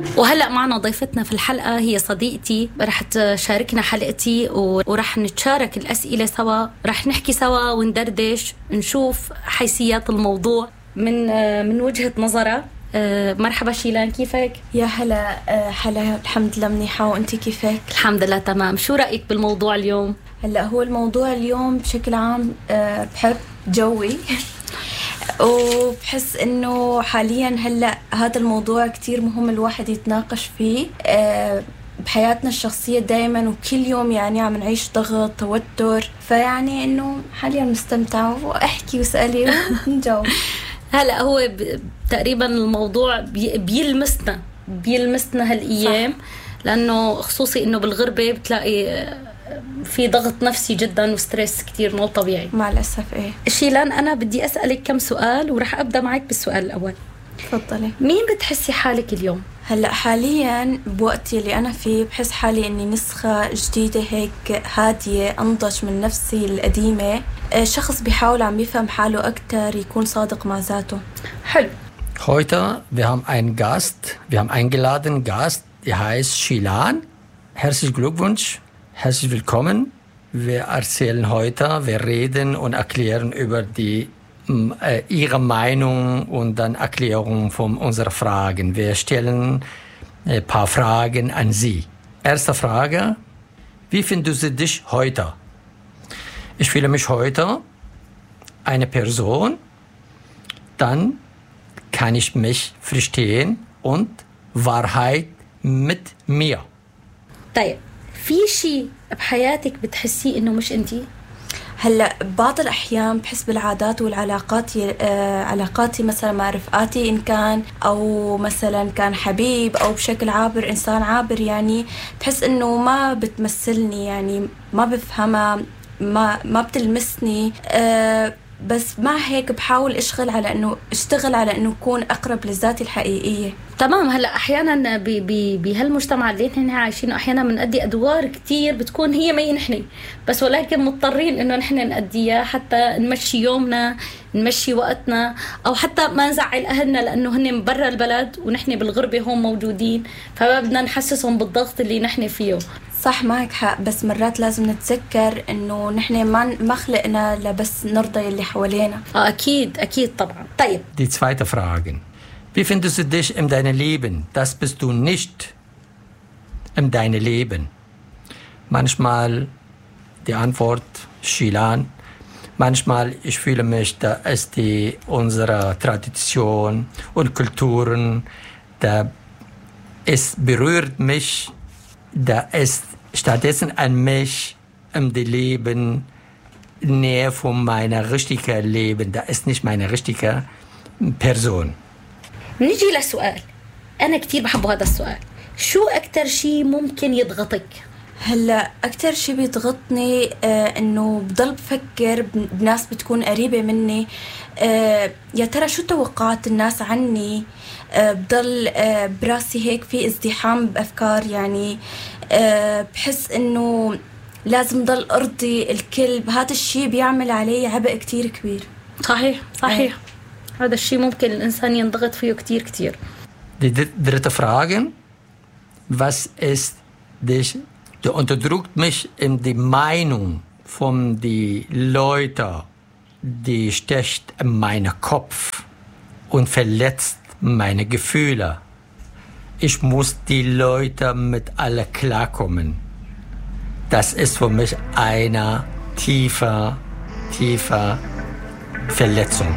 وهلأ معنا ضيفتنا في الحلقة هي صديقتي، رح تشاركنا حلقتي ورح نتشارك الأسئلة سوا، رح نحكي سوا وندردش نشوف حيثيات الموضوع من وجهة نظرها. مرحبا شيلان، كيفك؟ يا هلا. حلا، الحمد لله منيحة، وانتي كيفك؟ الحمد لله تمام. شو رأيك بالموضوع اليوم؟ هلا هو الموضوع اليوم بشكل عام بحب جوي وبحس انه حاليا هلا هذا الموضوع كتير مهم الواحد يتناقش فيه بحياتنا الشخصية دايما وكل يوم، يعني عم نعيش ضغط توتر، فيعني انه حاليا مستمتعة واحكي واسألي ونجاوب. هلا هو تقريبا الموضوع بيلمسنا هالايام، لانه خصوصي انه بالغربة بتلاقي في ضغط نفسي جدا وستريس كتير مو طبيعي مع الأسف. شيلان، أنا بدي أسألك كم سؤال ورح أبدأ معك بالسؤال الأول. تفضلي. مين بتحسي حالك اليوم؟ هلأ حاليا بوقتي اللي أنا فيه بحس حالي إني نسخة جديدة هيك هادية أنضج من نفسي القديمة، شخص بيحاول عم يفهم حاله أكتر، يكون صادق مع ذاته. حلو. Heute, wir haben einen Gast, wir haben eingeladen Gast, der heißt Shilan. Herzlichen Glückwunsch. Herzlich willkommen. Wir erzählen heute, wir reden und erklären über Ihre Meinung und dann Erklärung von unseren Fragen. Wir stellen ein paar Fragen an Sie. Erste Frage: Wie findest du dich heute? Ich fühle mich heute eine Person, dann kann ich mich verstehen und Wahrheit mit mir. طيب، في شيء بحياتك بتحسيه إنه مش أنتي؟ هلا بعض الأحيان بحس بالعادات والعلاقات، علاقاتي مثلا مع رفقاتي إن كان، أو مثلا كان حبيب أو بشكل عابر إنسان عابر، يعني بحس إنه ما بتمثلني، يعني ما بفهمها، ما بتلمسني. بس مع هيك بحاول اشتغل على انه اكون اقرب لذاتي الحقيقيه. تمام. هلا احيانا بهالمجتمع اللي نحن عايشينه احيانا بنأدي ادوار كتير بتكون هي ما نحن، بس ولكن مضطرين انه نحن نأديها حتى نمشي يومنا، نمشي وقتنا، او حتى ما نزعل اهلنا لانه هن برا البلد ونحن بالغربه هون موجودين، فما بدنا نحسسهم بالضغط اللي نحن فيه. صح، معك حق، بس مرات لازم نتذكر انه نحن ما خلقنا لبس نرضي اللي حوالينا. اكيد طبعا. طيب. Die zweite Frage: Wie findest du dich in deinem Leben? Das bist du nicht in deinem Leben. Manchmal die Antwort Shilan. Manchmal ich fühle mich, da ist unsere Tradition und Kulturen, es berührt mich. Da ist stattdessen an mich im Leben näher von meiner richtigen Leben. Da ist nicht meine richtige Person. نيجي لسؤال أنا كتير بحب هذا السؤال. شو أكتر شيء ممكن يضغطك؟ هلا أكتر شيء بيضغطني إنه بضل بفكر بناس بتكون قريبة مني، يا ترى شو توقعات الناس عني، بضل براسي هيك في ازدحام بأفكار، يعني بحس إنه لازم ضل أرضي الكل، هذا الشيء بيعمل علي عبء كتير كبير. صحيح. هذا الشيء ممكن الإنسان ينضغط فيه كتير. Die dritte Frage: Was ist dich, du unterdrückt mich in die Meinung von den Leuten, die sticht in meinen Kopf und verletzt meine Gefühle. Ich muss die Leute mit alle klarkommen. Das ist für mich eine tiefe Verletzung.